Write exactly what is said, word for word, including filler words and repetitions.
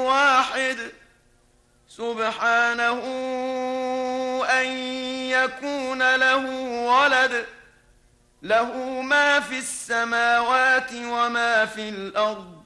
واحد سبحانه أن يكون له ولد له ما في السماوات وما في الأرض